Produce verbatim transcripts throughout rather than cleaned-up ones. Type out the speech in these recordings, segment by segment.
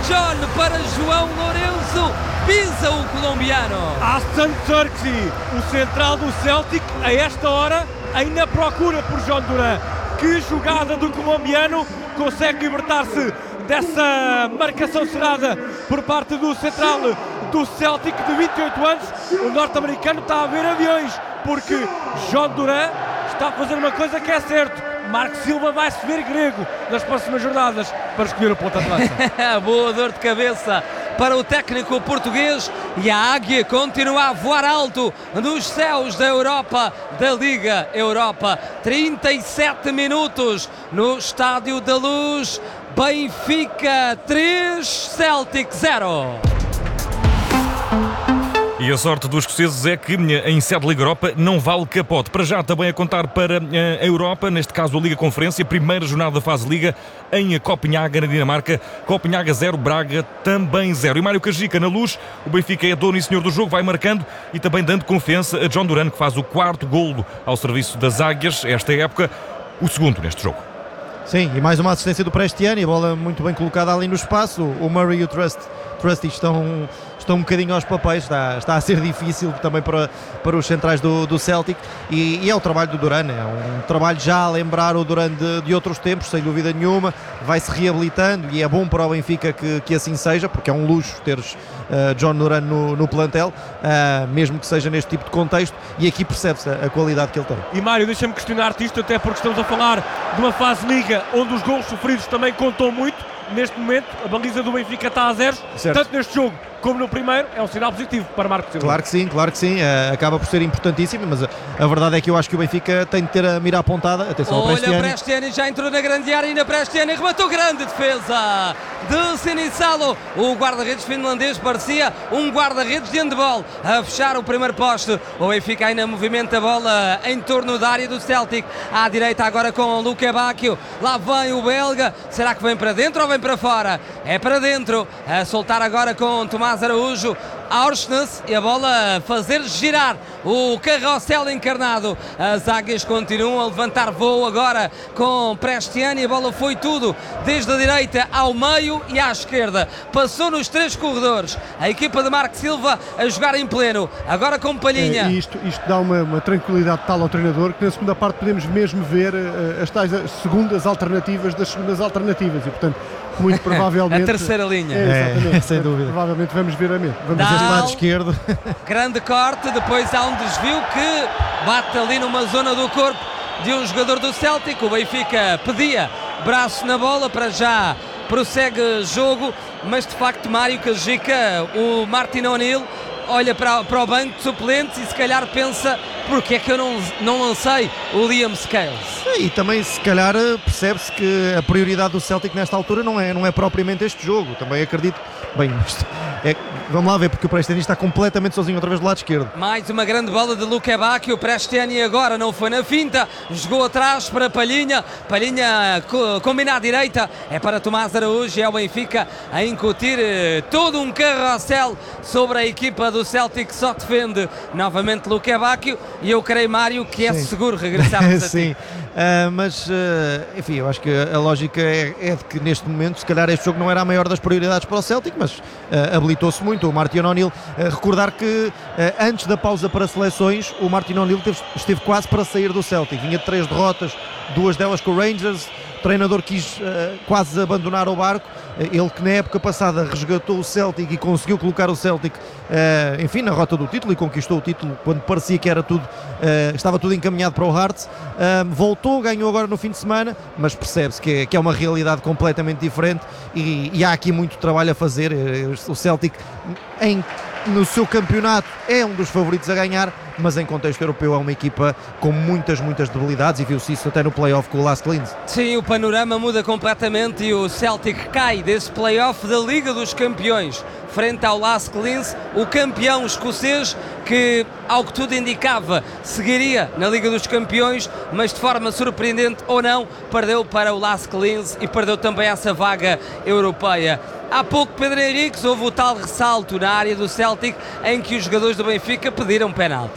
John para João Lourenço, pisa o colombiano. Aston Turkey, o central do Celtic, a esta hora ainda procura por John Duran. Que jogada do colombiano, consegue libertar-se dessa marcação cerrada por parte do central do Celtic de vinte e oito anos. O norte-americano está a ver aviões, porque John Duran está a fazer uma coisa que é certo: Marco Silva vai se ver grego nas próximas jornadas para escolher o ponta de lança. Boa dor de cabeça para o técnico português, e a águia continua a voar alto nos céus da Europa, da Liga Europa. trinta e sete minutos no Estádio da Luz. Benfica três, Celtic zero. E a sorte dos escoceses é que em sede da Liga Europa não vale capote. Para já também a contar para a Europa, neste caso a Liga Conferência, primeira jornada da fase Liga em Copenhaga, na Dinamarca. Copenhaga zero, Braga também zero. E Mário Cajica na Luz, o Benfica é dono e senhor do jogo, vai marcando e também dando confiança a John Duran, que faz o quarto golo ao serviço das Águias esta época, o segundo neste jogo. Sim, e mais uma assistência do Prestiani, a bola muito bem colocada ali no espaço. O Murray e o Trust, Trusty estão, estão um bocadinho aos papéis, está, está a ser difícil também para, para os centrais do, do Celtic, e, e é o trabalho do Duran, é um trabalho já a lembrar o Duran de, de outros tempos, sem dúvida nenhuma. Vai-se reabilitando e é bom para o Benfica que, que assim seja, porque é um luxo teres uh, John Duran no, no plantel, uh, mesmo que seja neste tipo de contexto, e aqui percebe-se a, a qualidade que ele tem. E Mário, deixa-me questionar-te isto, até porque estamos a falar de uma fase Liga onde os golos sofridos também contam muito. Neste momento a baliza do Benfica está a zeros, certo. Tanto neste jogo como no primeiro. É um sinal positivo para Marco Silva. Claro que sim, claro que sim, uh, acaba por ser importantíssimo, mas a, a verdade é que eu acho que o Benfica tem de ter a mira apontada. Atenção ao Prestiani. Olha, Prestiani já entrou na grande área, ainda Prestiani rematou, grande defesa de Sinisalo. O guarda-redes finlandês parecia um guarda-redes de handball a fechar o primeiro poste. O Benfica ainda movimenta a bola em torno da área do Celtic, à direita agora com o Luque Bacchio. Lá vem o belga, será que vem para dentro ou vem para fora? É para dentro, a soltar agora com Tomás Araújo, Aursnes, e a bola a fazer girar o carrossel encarnado. As águias continuam a levantar voo agora com Prestiani. A bola foi tudo, desde a direita ao meio e à esquerda, passou nos três corredores. A equipa de Marco Silva a jogar em pleno, agora com Palhinha. É, isto, isto dá uma, uma tranquilidade tal ao treinador, que na segunda parte podemos mesmo ver uh, as tais segundas alternativas das segundas alternativas, e portanto muito provavelmente a terceira linha. É, exatamente, é, sem dúvida. Provavelmente vamos ver a mesma. Vamos Dá. ver Esse lado esquerdo. Grande corte, depois há um desvio que bate ali numa zona do corpo de um jogador do Celtic. O Benfica pedia braço na bola, para já prossegue jogo, mas de facto, Mário Cajica, o Martin O'Neill olha para, para o banco de suplentes e se calhar pensa: porque é que eu não, não lancei o Liam Scales? E também se calhar percebe-se que a prioridade do Celtic nesta altura não é, não é propriamente este jogo. Também acredito, bem, isto é, vamos lá ver, porque o Prestiani está completamente sozinho outra vez do lado esquerdo. Mais uma grande bola de Luque Bacchio. O Prestiani agora não foi na finta, jogou atrás para Palhinha. Palhinha combina à direita, é para Tomás Araújo, e é o Benfica a incutir eh, todo um carrossel sobre a equipa do Celtic, que só defende novamente Luque Bacchio, e eu creio, Mário, que é Sim. seguro regressarmos a Sim, ti. uh, mas uh, enfim, eu acho que a lógica é, é de que neste momento se calhar este jogo não era a maior das prioridades para o Celtic, mas uh, habilitou-se muito o Martin O'Neill. Uh, recordar que uh, antes da pausa para seleções, o Martin O'Neill teve, esteve quase para sair do Celtic, vinha de três derrotas, duas delas com o Rangers. O treinador quis uh, quase abandonar o barco, uh, ele que na época passada resgatou o Celtic e conseguiu colocar o Celtic uh, enfim, na rota do título, e conquistou o título quando parecia que era tudo, uh, estava tudo encaminhado para o Hearts. Uh, voltou, ganhou agora no fim de semana, mas percebe-se que é, que é uma realidade completamente diferente, e, e há aqui muito trabalho a fazer. Uh, o Celtic em no seu campeonato é um dos favoritos a ganhar, mas em contexto europeu é uma equipa com muitas, muitas debilidades, e viu-se isso até no play-off com o Lask Linz. Sim, o panorama muda completamente e o Celtic cai desse play-off da Liga dos Campeões frente ao Lask Linz, o campeão escocês, que ao que tudo indicava seguiria na Liga dos Campeões, mas de forma surpreendente ou não, perdeu para o Lask Linz e perdeu também essa vaga europeia. Há pouco, Pedro Henriques, houve o tal ressalto na área do Celtic em que os jogadores do Benfica pediram penalti.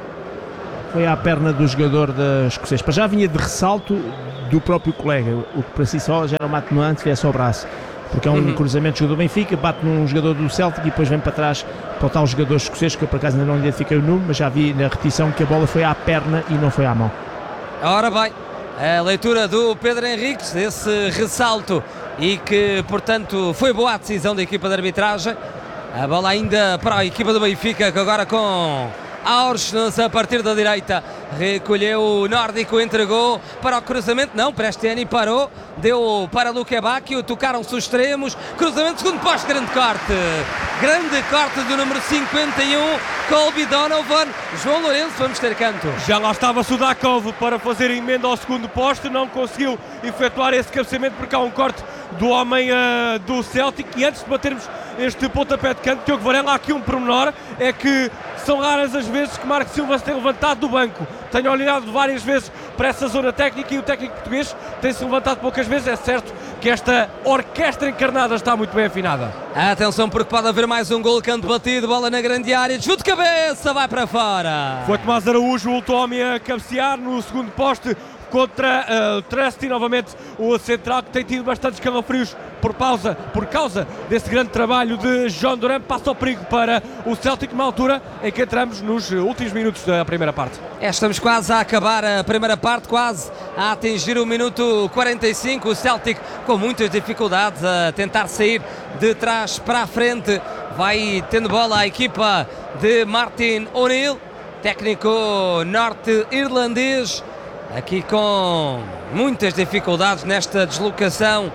Foi à perna do jogador da escocês. Para já vinha de ressalto do próprio colega, o que para si só já era uma atenuante, tivesse ao braço. porque é um Uhum. cruzamento do Benfica, bate num jogador do Celtic e depois vem para trás para o tal jogador escocês, que eu por acaso ainda não identifiquei o número, mas já vi na repetição que a bola foi à perna e não foi à mão. Ora bem, a leitura do Pedro Henriques, esse ressalto, e que portanto foi boa a decisão da equipa de arbitragem. A bola ainda para a equipa do Benfica, que agora com Aursnes a partir da direita, recolheu o nórdico, entregou para o cruzamento, não, Prestiani parou, deu para Luque Bacchio, tocaram-se os extremos, cruzamento, segundo posto, grande corte, grande corte do número cinquenta e um, Colby Donovan. João Lourenço, vamos ter canto. Já lá estava Sudakov para fazer emenda ao segundo poste, não conseguiu efetuar esse cabeceamento porque há um corte do homem uh, do Celtic. E antes de batermos este pontapé de canto, Diogo Varela, há aqui um pormenor, é que são raras as vezes que Marco Silva se tem levantado do banco. Tenho olhado várias vezes para essa zona técnica e o técnico português tem-se levantado poucas vezes. É certo que esta orquestra encarnada está muito bem afinada. Atenção, porque pode haver mais um gol, canto batido, bola na grande área, chute de cabeça, vai para fora. Foi Tomás Araújo, o último homem a cabecear no segundo poste contra uh, Trusty, novamente o central, que tem tido bastantes calafrios por, pausa, por causa desse grande trabalho de João Duran. Passa o perigo para o Celtic numa altura em que entramos nos últimos minutos da primeira parte. É, estamos quase a acabar a primeira parte, quase a atingir o minuto quarenta e cinco, o Celtic com muitas dificuldades a tentar sair de trás para a frente. Vai tendo bola a equipa de Martin O'Neill, técnico norte-irlandês, aqui com muitas dificuldades nesta deslocação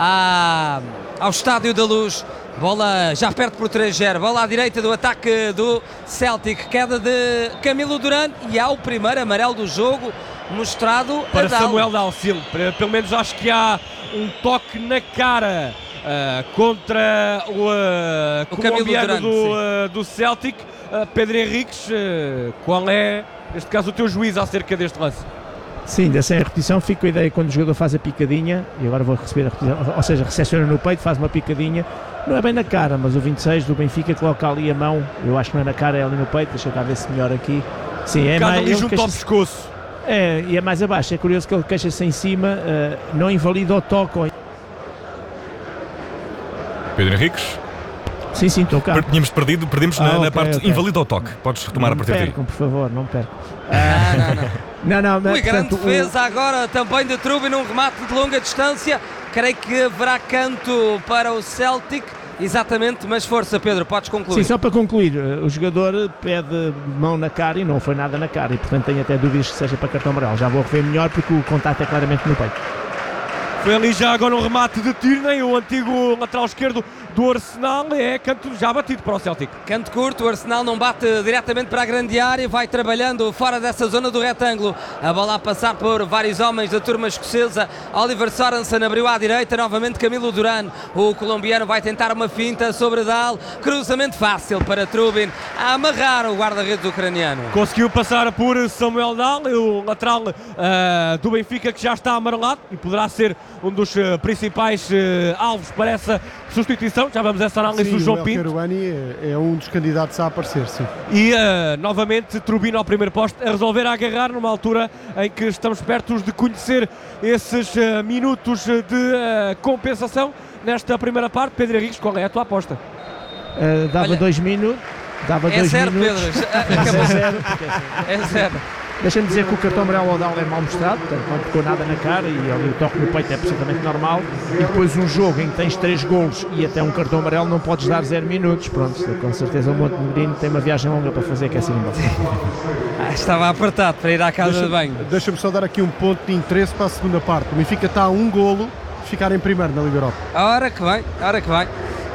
à, ao Estádio da Luz. Bola já perto por três zero, bola à direita do ataque do Celtic, queda de Camilo Duran e há o primeiro amarelo do jogo mostrado para a Dal. Samuel Dalcil. Pelo menos acho que há um toque na cara uh, contra o, uh, o colombiano do, uh, do Celtic. uh, Pedro Henriques, uh, qual é neste caso o teu juízo acerca deste lance? Sim, ainda sem a repetição, fico com a ideia que quando o jogador faz a picadinha, e agora vou receber a repetição, ou seja, recepciona no peito, faz uma picadinha, não é bem na cara, mas o vinte e seis do Benfica coloca ali a mão, eu acho que não é na cara, é ali no peito, deixa eu cá ver se melhor aqui. Sim, é um mais, ali junto ao pescoço. É, e é mais abaixo, é curioso que ele queixa-se em cima, uh, não invalida o toque. Pedro Henriques? Sim, sim, estou cá. Tínhamos perdido, perdemos Ah, na, na okay, parte okay. invalida ao toque. Podes retomar não a partir me daí. percam, por favor, não me percam. Ah, não, não. Não, não, mas, Ui, grande portanto, defesa agora também de Trubin, um remate de longa distância. Creio que haverá canto para o Celtic. Exatamente, mas força, Pedro, podes concluir. Sim, só para concluir, o jogador pede mão na cara e não foi nada na cara, e portanto tenho até dúvidas que seja para cartão amarelo. Já vou rever melhor porque o contacto é claramente no peito. Foi ali já agora um remate de Tierney, o antigo lateral esquerdo do Arsenal. É canto já batido para o Celtic. Canto curto, o Arsenal não bate diretamente para a grande área, vai trabalhando fora dessa zona do retângulo. A bola a passar por vários homens da turma escocesa. Oliver Sorensen abriu à direita, novamente Camilo Duran. O colombiano vai tentar uma finta sobre Dal. Cruzamento fácil para Trubin, a amarrar o guarda-redes ucraniano. Conseguiu passar por Samuel Dal, o lateral uh, do Benfica, que já está amarelado e poderá ser um dos uh, principais uh, alvos para essa substituição. Já vamos a essa análise Sim, do João o Pinto. El Kerouani é, é um dos candidatos a aparecer, sim. E uh, novamente Trubin ao primeiro posto, a resolver a agarrar numa altura em que estamos perto de conhecer esses uh, minutos de uh, compensação nesta primeira parte. Pedro Henriques, qual é a tua aposta? Uh, dava Olha, dois minutos. Dava É dois zero, minutos. Pedro. É Acabou. zero, porque é assim. É zero. Deixa-me dizer que o cartão amarelo ao Dal é mal mostrado, portanto não tocou nada na cara e ali o toque no peito é absolutamente normal. E depois um jogo em que tens três golos e até um cartão amarelo não podes dar zero minutos. Pronto, com certeza o Montenegro tem uma viagem longa para fazer, quer ser embora. Ah, estava apertado para ir à casa de banho. Deixa-me só dar aqui um ponto de interesse para a segunda parte. O Benfica está a um golo de ficar em primeiro na Liga Europa. Ora que bem, ora que bem.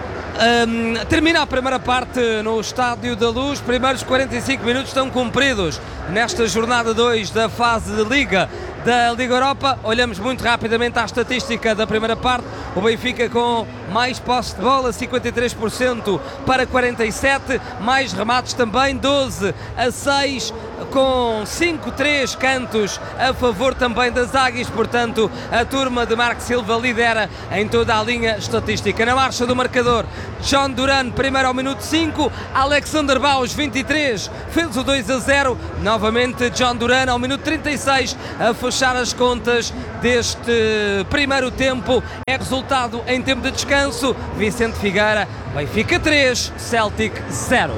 Um, termina a primeira parte no Estádio da Luz. Primeiros quarenta e cinco minutos estão cumpridos nesta jornada dois da fase de Liga da Liga Europa. Olhamos muito rapidamente à estatística da primeira parte. O Benfica com mais posse de bola, cinquenta e três por cento para quarenta e sete, mais remates também, doze a seis. com cinco três cantos a favor também das Águias, portanto a turma de Marco Silva lidera em toda a linha estatística. Na marcha do marcador, John Duran, primeiro ao minuto cinco, Alexander Baus, vinte e três, fez o dois a zero, novamente John Duran ao minuto trinta e seis a fechar as contas deste primeiro tempo. É resultado em tempo de descanso, Vicente Figueira, Benfica três, Celtic zero.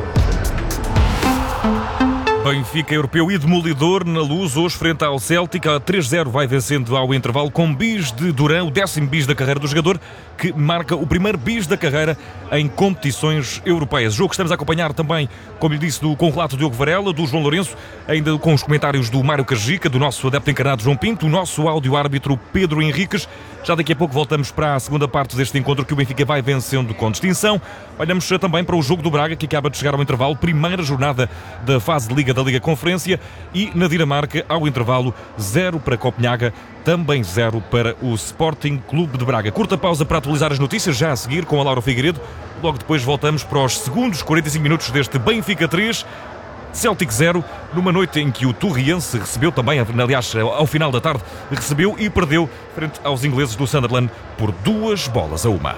Benfica europeu e demolidor na Luz, hoje frente ao Celtic, a três zero vai vencendo ao intervalo com bis de Duran, o décimo bis da carreira do jogador, que marca o primeiro bis da carreira em competições europeias. Jogo que estamos a acompanhar também, como lhe disse, do, com o relato do Diogo Varela, do João Lourenço, ainda com os comentários do Mário Cajica, do nosso adepto encarnado João Pinto, o nosso áudio-árbitro Pedro Henriques. Já daqui a pouco voltamos para a segunda parte deste encontro que o Benfica vai vencendo com distinção. Olhamos também para o jogo do Braga, que acaba de chegar ao intervalo, primeira jornada da fase de Liga da Liga Conferência, e na Dinamarca, ao intervalo, zero para Copenhaga, também zero para o Sporting Clube de Braga. Curta pausa para atualizar as notícias, já a seguir com a Laura Figueiredo. Logo depois voltamos para os segundos quarenta e cinco minutos deste Benfica três, Celtic zero, numa noite em que o Torriense recebeu também, aliás, ao final da tarde, recebeu e perdeu frente aos ingleses do Sunderland por duas bolas a uma.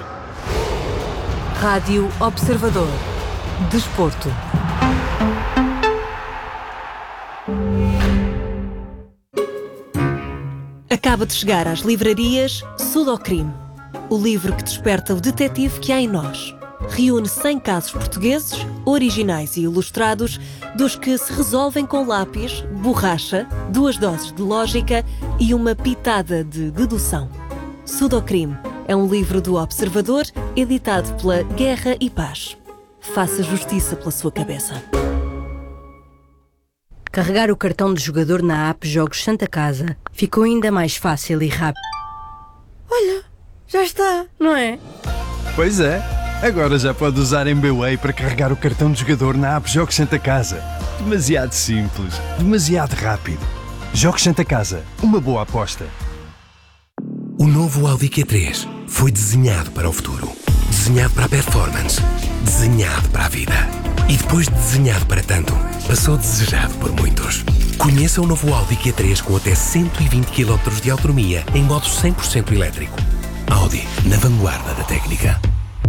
Rádio Observador. Desporto. Acaba de chegar às livrarias Sudocrime, o livro que desperta o detetive que há em nós. Reúne cem casos portugueses, originais e ilustrados, dos que se resolvem com lápis, borracha, duas doses de lógica e uma pitada de dedução. Sudocrime é um livro do Observador, editado pela Guerra e Paz. Faça justiça pela sua cabeça. Carregar o cartão de jogador na app Jogos Santa Casa ficou ainda mais fácil e rápido. Olha, já está, não é? Pois é, agora já pode usar M B Way para carregar o cartão de jogador na app Jogos Santa Casa. Demasiado simples, demasiado rápido. Jogos Santa Casa, uma boa aposta. O novo Audi Q três foi desenhado para o futuro. Desenhado para a performance. Desenhado para a vida. E depois de desenhado para tanto, passou desejado por muitos. Conheça o novo Audi Q três com até cento e vinte quilómetros de autonomia em modo cem por cento elétrico. Audi, na vanguarda da técnica.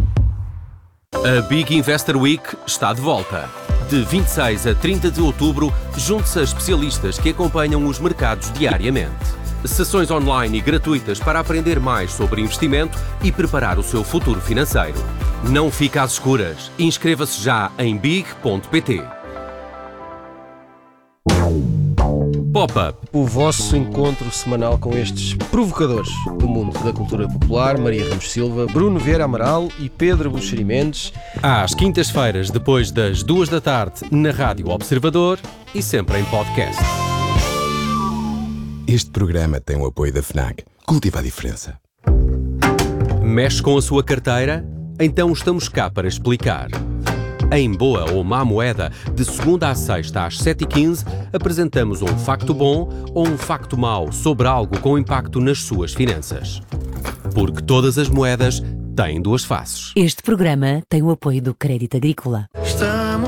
A Big Investor Week está de volta. De vinte e seis a trinta de outubro, junte-se a especialistas que acompanham os mercados diariamente. Sessões online e gratuitas para aprender mais sobre investimento e preparar o seu futuro financeiro. Não fique às escuras. Inscreva-se já em big ponto pt. Pop-up. O vosso encontro semanal com estes provocadores do mundo da cultura popular, Maria Ramos Silva, Bruno Vieira Amaral e Pedro Buxeri Mendes. Às quintas-feiras, depois das duas da tarde, na Rádio Observador e sempre em podcast. Este programa tem o apoio da FNAC. Cultiva a diferença. Mexe com a sua carteira? Então estamos cá para explicar. Em Boa ou Má Moeda, de segunda à sexta às sete e quinze, apresentamos um facto bom ou um facto mau sobre algo com impacto nas suas finanças. Porque todas as moedas têm duas faces. Este programa tem o apoio do Crédito Agrícola. Estamos